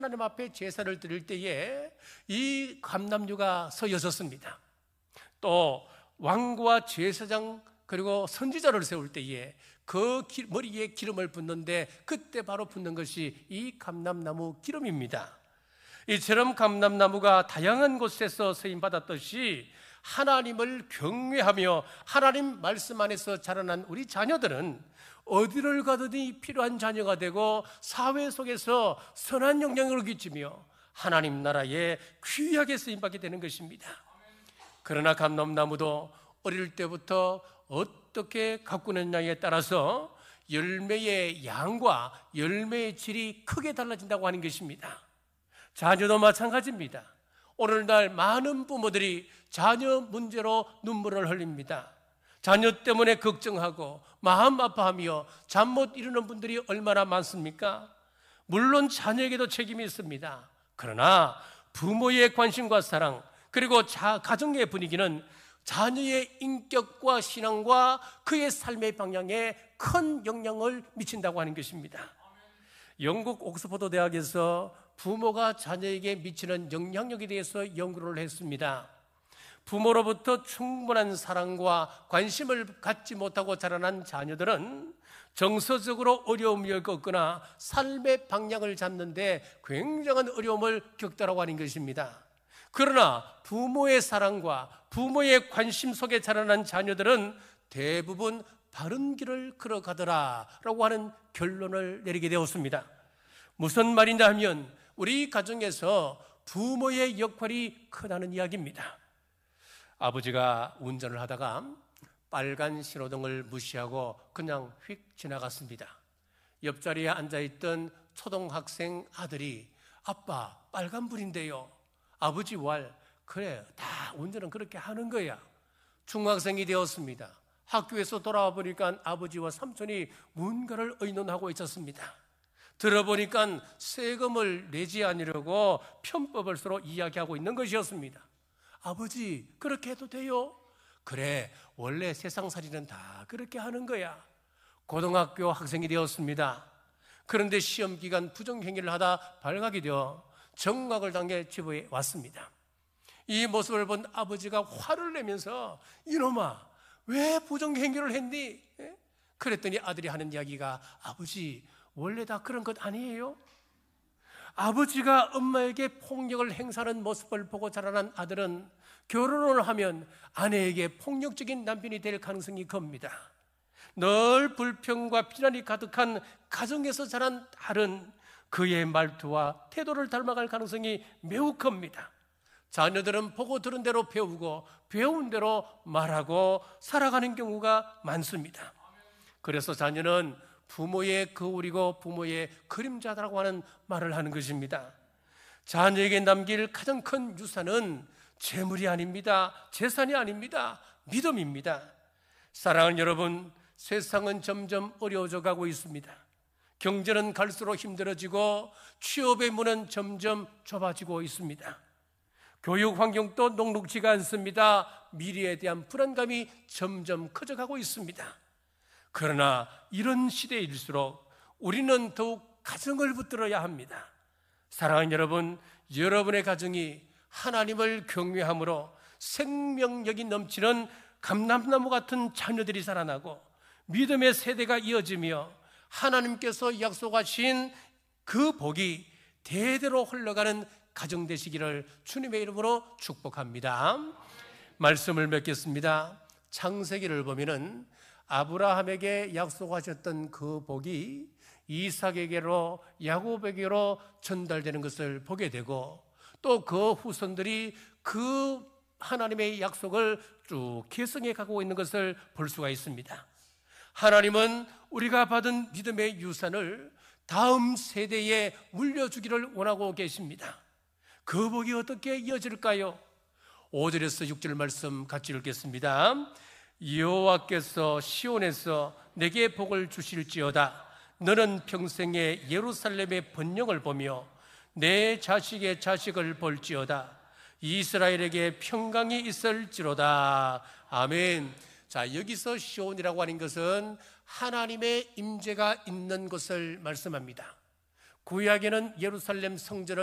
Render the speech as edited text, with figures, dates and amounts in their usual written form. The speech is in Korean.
하나님 앞에 제사를 드릴 때에 이 감람류가 서여졌습니다. 또 왕과 제사장 그리고 선지자를 세울 때에 그 머리에 기름을 붓는데 그때 바로 붓는 것이 이 감람나무 기름입니다. 이처럼 감람나무가 다양한 곳에서 쓰임받았듯이 하나님을 경외하며 하나님 말씀 안에서 자라난 우리 자녀들은 어디를 가든지 필요한 자녀가 되고 사회 속에서 선한 영향을 끼치며 하나님 나라에 귀하게 쓰임받게 되는 것입니다. 그러나 감람나무도 어릴 때부터 어떻게 가꾸느냐에 따라서 열매의 양과 열매의 질이 크게 달라진다고 하는 것입니다. 자녀도 마찬가지입니다. 오늘날 많은 부모들이 자녀 문제로 눈물을 흘립니다. 자녀 때문에 걱정하고 마음 아파하며 잠 못 이루는 분들이 얼마나 많습니까? 물론 자녀에게도 책임이 있습니다. 그러나 부모의 관심과 사랑 그리고 가정의 분위기는 자녀의 인격과 신앙과 그의 삶의 방향에 큰 영향을 미친다고 하는 것입니다. 영국 옥스퍼드 대학에서 부모가 자녀에게 미치는 영향력에 대해서 연구를 했습니다. 부모로부터 충분한 사랑과 관심을 갖지 못하고 자라난 자녀들은 정서적으로 어려움을 겪거나 삶의 방향을 잡는데 굉장한 어려움을 겪더라고 하는 것입니다. 그러나 부모의 사랑과 부모의 관심 속에 자라난 자녀들은 대부분 바른 길을 걸어가더라라고 하는 결론을 내리게 되었습니다. 무슨 말이냐 하면 우리 가정에서 부모의 역할이 크다는 이야기입니다. 아버지가 운전을 하다가 빨간 신호등을 무시하고 그냥 휙 지나갔습니다. 옆자리에 앉아있던 초등학생 아들이 아빠 빨간불인데요. 아버지 왈 그래 다 운전은 그렇게 하는 거야. 중학생이 되었습니다. 학교에서 돌아와 보니까 아버지와 삼촌이 뭔가를 의논하고 있었습니다. 들어보니까 세금을 내지 않으려고 편법을 서로 이야기하고 있는 것이었습니다. 아버지 그렇게 해도 돼요? 그래 원래 세상살이는 다 그렇게 하는 거야. 고등학교 학생이 되었습니다. 그런데 시험기간 부정행위를 하다 발각이 되어 정각을 당해 집에 왔습니다. 이 모습을 본 아버지가 화를 내면서 이놈아 왜 부정행위를 했니? 그랬더니 아들이 하는 이야기가 아버지 원래 다 그런 것 아니에요? 아버지가 엄마에게 폭력을 행사하는 모습을 보고 자라난 아들은 결혼을 하면 아내에게 폭력적인 남편이 될 가능성이 큽니다. 늘 불평과 비난이 가득한 가정에서 자란 딸은 그의 말투와 태도를 닮아갈 가능성이 매우 큽니다. 자녀들은 보고 들은 대로 배우고 배운 대로 말하고 살아가는 경우가 많습니다. 그래서 자녀는 부모의 거울이고 부모의 그림자라고 하는 말을 하는 것입니다. 자녀에게 남길 가장 큰 유산은 재물이 아닙니다. 재산이 아닙니다. 믿음입니다. 사랑하는 여러분, 세상은 점점 어려워져 가고 있습니다. 경제는 갈수록 힘들어지고 취업의 문은 점점 좁아지고 있습니다. 교육 환경도 녹록지가 않습니다. 미래에 대한 불안감이 점점 커져가고 있습니다. 그러나 이런 시대일수록 우리는 더욱 가정을 붙들어야 합니다. 사랑하는 여러분, 여러분의 가정이 하나님을 경외함으로 생명력이 넘치는 감람나무 같은 자녀들이 자라나고 믿음의 세대가 이어지며 하나님께서 약속하신 그 복이 대대로 흘러가는 가정 되시기를 주님의 이름으로 축복합니다. 말씀을 맺겠습니다. 창세기를 보면은 아브라함에게 약속하셨던 그 복이 이삭에게로 야곱에게로 전달되는 것을 보게 되고 또 그 후손들이 그 하나님의 약속을 쭉 계승해 가고 있는 것을 볼 수가 있습니다. 하나님은 우리가 받은 믿음의 유산을 다음 세대에 물려주기를 원하고 계십니다. 그 복이 어떻게 이어질까요? 5절에서 6절 말씀 같이 읽겠습니다. 여호와께서 시온에서 내게 복을 주실지어다. 너는 평생에 예루살렘의 번영을 보며 내 자식의 자식을 볼지어다. 이스라엘에게 평강이 있을지로다. 아멘. 자, 여기서 시온이라고 하는 것은 하나님의 임재가 있는 것을 말씀합니다. 구약에는 예루살렘 성전을